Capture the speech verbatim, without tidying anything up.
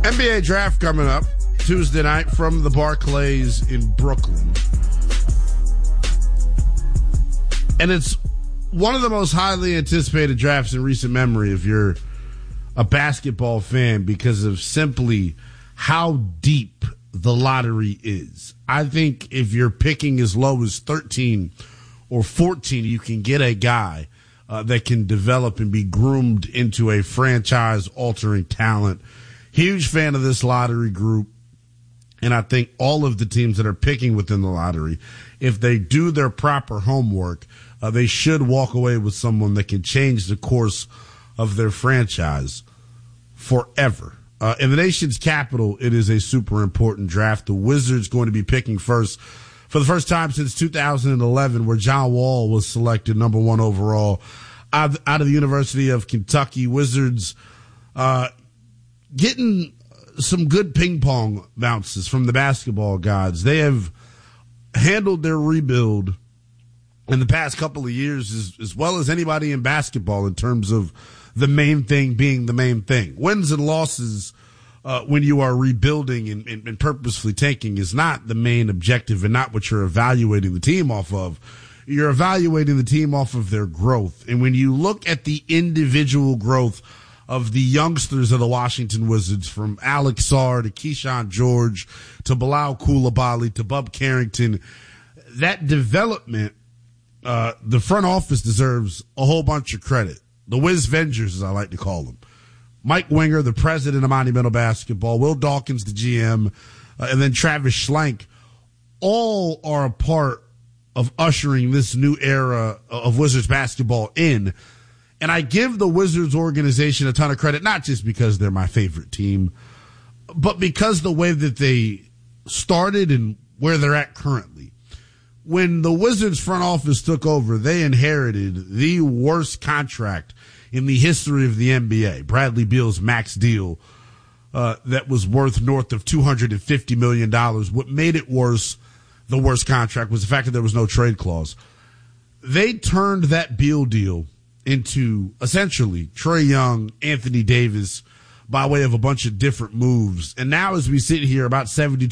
N B A draft coming up Tuesday night from the Barclays in Brooklyn. And it's one of the most highly anticipated drafts in recent memory if you're a basketball fan because of simply how deep the lottery is. I think if you're picking as low as thirteen or fourteen, you can get a guy uh, that can develop and be groomed into a franchise-altering talent. Huge fan of this lottery group, and I think all of the teams that are picking within the lottery, if they do their proper homework, uh, they should walk away with someone that can change the course of their franchise forever. Uh, in the nation's capital, it is a super important draft. The Wizards going to be picking first for the first time since two thousand eleven, where John Wall was selected number one overall out of, out of the University of Kentucky. Wizards uh, getting some good ping pong bounces from the basketball gods. They have handled their rebuild in the past couple of years as, as well as anybody in basketball in terms of the main thing being the main thing. Wins and losses uh, when you are rebuilding and, and, and purposefully tanking is not the main objective and not what you're evaluating the team off of. You're evaluating the team off of their growth. And when you look at the individual growth of the youngsters of the Washington Wizards, from Alex Sarr to Keyshawn George to Bilal Coulibaly to Bub Carrington, that development, uh, the front office deserves a whole bunch of credit. The Wiz Vengers, as I like to call them. Mike Winger, the president of Monumental Basketball, Will Dawkins, the G M, uh, and then Travis Schlenk, all are a part of ushering this new era of Wizards basketball in. And I give the Wizards organization a ton of credit, not just because they're my favorite team, but because the way that they started and where they're at currently. When the Wizards front office took over, they inherited the worst contract in the history of the N B A. Bradley Beal's max deal uh, that was worth north of two hundred fifty million dollars. What made it worse, the worst contract, was the fact that there was no trade clause. They turned that Beal deal into essentially Trae Young, Anthony Davis, by way of a bunch of different moves. And now as we sit here about seventy-two